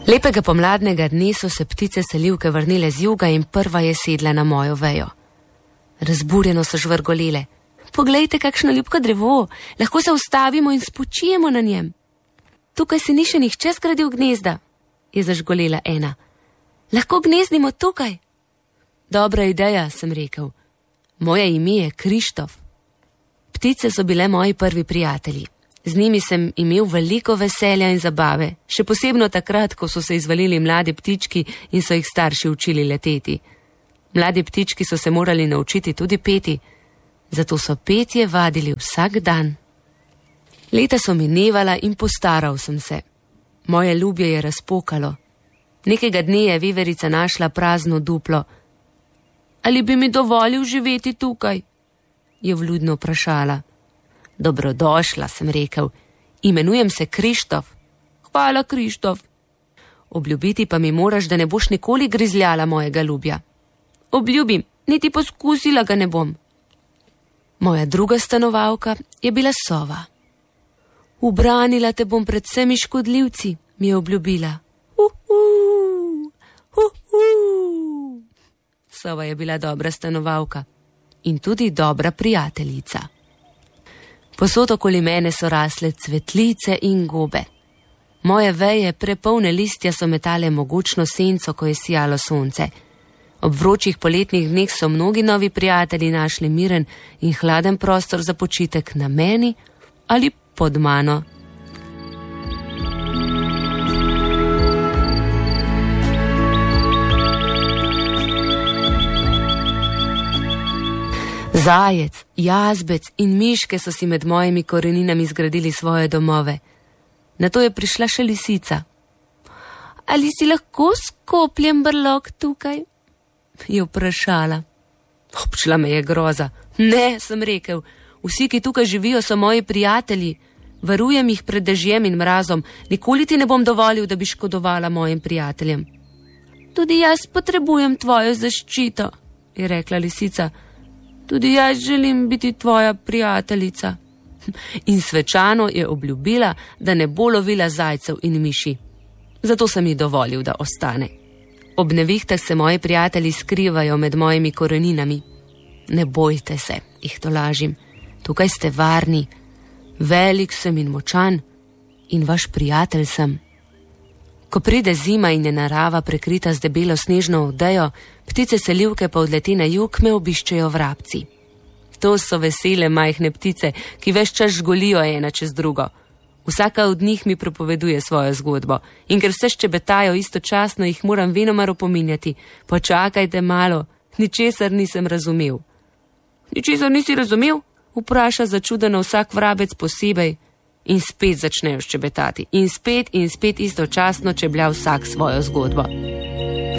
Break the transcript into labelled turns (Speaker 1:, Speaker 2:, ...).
Speaker 1: Lepega pomladnega dne so se ptice selivke vrnile z juga in prva je sedla na mojo vejo. Razburjeno so žvrgolele. Poglejte, kakšno ljubko drevo, lahko se ustavimo in spočijemo na njem. Tukaj se ni še nihče zgradil gnezda, je zažgolela ena. Lahko gnezdimo tukaj. Dobra ideja, sem rekel. Moje ime je Krištof. Ptice so bile moji prvi prijatelji. Z njimi sem imel veliko veselja in zabave, še posebno takrat, ko so se izvalili mladi ptički in so jih starši učili leteti. Mladi ptički so se morali naučiti tudi peti, zato so petje vadili vsak dan. Leta so minevala in postaral sem se. Moje ljubje je razpokalo. Nekega dne je veverica našla prazno duplo. Ali bi mi dovolil živeti tukaj? Je vljudno vprašala. Dobrodošla, sem rekel. Imenujem se Krištof. Hvala, Krištof. Obljubiti pa mi moraš, da ne boš nikoli grizljala mojega ljubja. Obljubim, niti poskusila ga ne bom. Moja druga stanovalka je bila sova. Ubranila te bom pred vsemi škodljivci, mi je obljubila. Sova je bila dobra stanovalka in tudi dobra prijateljica. Posod okoli mene so rasle cvetlice in gobe. Moje veje, prepolne listja, so metale mogočno senco, ko je sijalo sonce. Ob vročih poletnih dneh so mnogi novi prijatelji našli miren in hladen prostor za počitek na meni ali pod mano. Zajec, jazbec in miške so si med mojimi koreninami zgradili svoje domove. Nato je prišla še lisica. Ali si lahko skopljem brlog tukaj? Je vprašala. Občla me je groza. Ne, sem rekel, vsi, ki tukaj živijo, so moji prijatelji. Varujem jih pred dežjem in mrazom, nikoli ti ne bom dovolil, da bi škodovala mojim prijateljem. Tudi jaz potrebujem tvojo zaščito, je rekla lisica. Tudi jaz želim biti tvoja prijateljica. In svečano je obljubila, da ne bo lovila zajcev in miši. Zato sem ji dovolil, da ostane. Ob nevihtah se moji prijatelji skrivajo med mojimi koreninami. Ne bojte se, jih tolažim. Tukaj ste varni. Velik sem in močan in vaš prijatelj sem. Ko pride zima in je narava prekrita z debelo snežno odejo, ptice selivke pa odleti na jug, me obiščejo vrabci. To so vesele majhne ptice, ki ves čas žgolijo ena čez drugo. Vsaka od njih mi propoveduje svojo zgodbo in ker vse ščebetajo istočasno, jih moram venomer opominjati. Počakajte malo, ničesar nisem razumel. Ničesar nisi razumel? Vpraša začudeno vsak vrabec posebej. In spet začnejo ščebetati. In spet istočasno čeblja vsak svojo zgodbo.